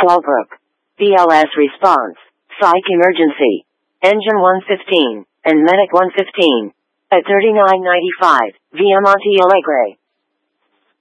Fallbrook. BLS response. Psych emergency. Engine 115, and Medic 115. At $39.95, via Monte Alegre.